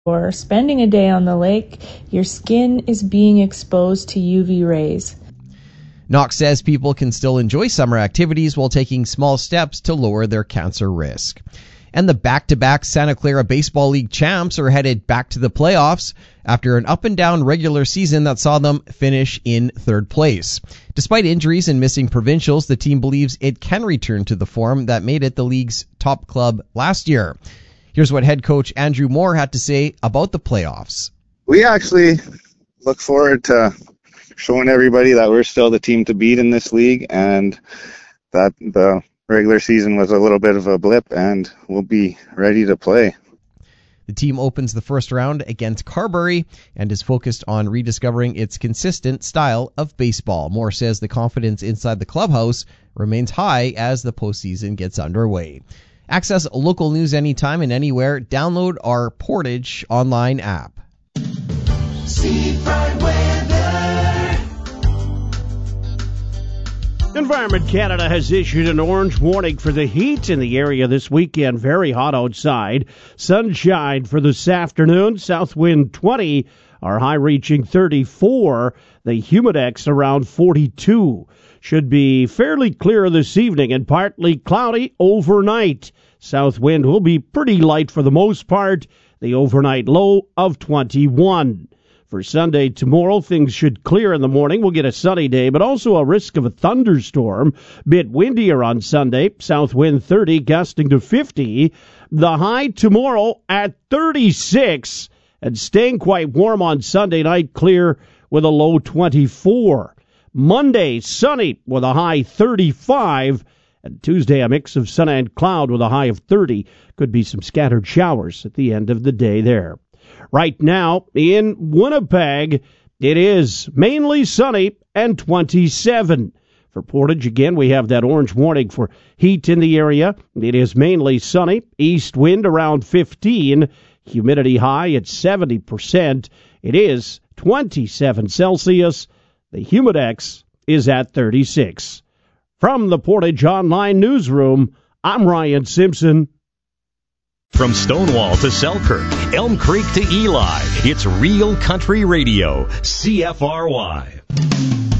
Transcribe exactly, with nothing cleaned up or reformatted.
or spending a day on the lake, your skin is being exposed to U V rays. Knox says people can still enjoy summer activities while taking small steps to lower their cancer risk. And the back-to-back Santa Clara Baseball League champs are headed back to the playoffs after an up-and-down regular season that saw them finish in third place. Despite injuries and missing provincials, the team believes it can return to the form that made it the league's top club last year. Here's what head coach Andrew Moore had to say about the playoffs. We actually look forward to showing everybody that we're still the team to beat in this league, and that the regular season was a little bit of a blip, and we'll be ready to play. The team opens the first round against Carberry and is focused on rediscovering its consistent style of baseball. Moore says the confidence inside the clubhouse remains high as the postseason gets underway. Access local news anytime and anywhere. Download our Portage online app. Seafront weather. Environment Canada has issued an orange warning for the heat in the area this weekend. Very hot outside. Sunshine for this afternoon. South wind twenty. Our high reaching thirty-four. The humidex around forty-two. Should be fairly clear this evening and partly cloudy overnight. South wind will be pretty light for the most part. The overnight low of twenty-one. For Sunday tomorrow, things should clear in the morning. We'll get a sunny day, but also a risk of a thunderstorm. Bit windier on Sunday. South wind thirty, gusting to fifty. The high tomorrow at thirty-six, and staying quite warm on Sunday night, clear with a low twenty-four. Monday, sunny with a high thirty-five. And Tuesday, a mix of sun and cloud with a high of thirty. Could be some scattered showers at the end of the day there. Right now, in Winnipeg, it is mainly sunny and twenty-seven. For Portage, again, we have that orange warning for heat in the area. It is mainly sunny. East wind around fifteen. Humidity high at seventy percent. It is twenty-seven Celsius. The humidex is at thirty-six. From the Portage Online Newsroom, I'm Ryan Simpson. From Stonewall to Selkirk, Elm Creek to Eli, it's Real Country Radio, C F R Y.